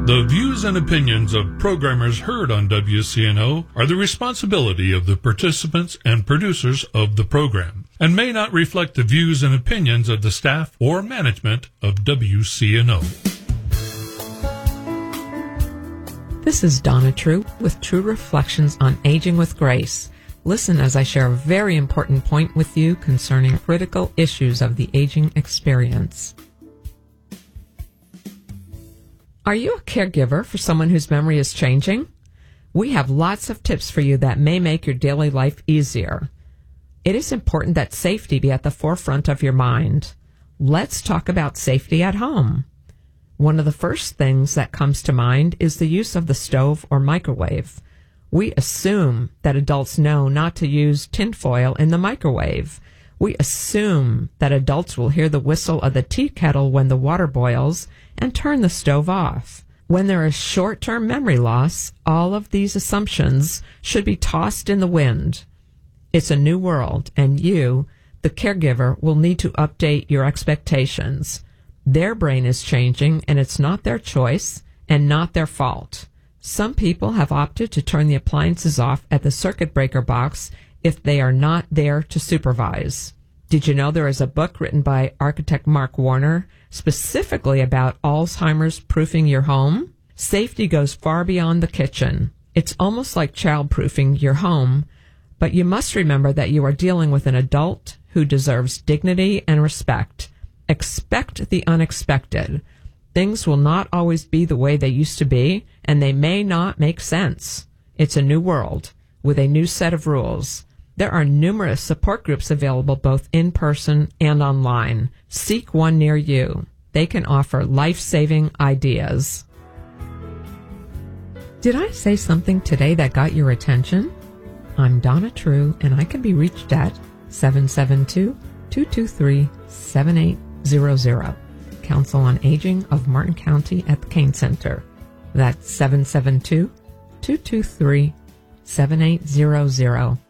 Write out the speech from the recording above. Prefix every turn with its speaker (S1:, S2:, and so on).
S1: The views and opinions of programmers heard on WCNO are the responsibility of the participants and producers of the program and may not reflect the views and opinions of the staff or management of WCNO.
S2: This is Donna True with True Reflections on Aging with Grace. Listen as I share a very important point with you concerning critical issues of the aging experience. Are you a caregiver for someone whose memory is changing? We have lots of tips for you that may make your daily life easier. It is important that safety be at the forefront of your mind. Let's talk about safety at home. One of the first things that comes to mind is the use of the stove or microwave. We assume that adults know not to use tinfoil in the microwave. We assume that adults will hear the whistle of the tea kettle when the water boils and turn the stove off. When there is short-term memory loss, all of these assumptions should be tossed in the wind. It's a new world, and you, the caregiver, will need to update your expectations. Their brain is changing, and it's not their choice and not their fault. Some people have opted to turn the appliances off at the circuit breaker box if they are not there to supervise. Did you know there is a book written by architect Mark Warner specifically about Alzheimer's proofing your home? Safety goes far beyond the kitchen. It's almost like child-proofing your home, but you must remember that you are dealing with an adult who deserves dignity and respect. Expect the unexpected. Things will not always be the way they used to be, and they may not make sense. It's a new world with a new set of rules. There are numerous support groups available both in person and online. Seek one near you. They can offer life-saving ideas. Did I say something today that got your attention? I'm Donna True, and I can be reached at 772-223-7800. Council on Aging of Martin County at the Kane Center. That's 772-223-7800.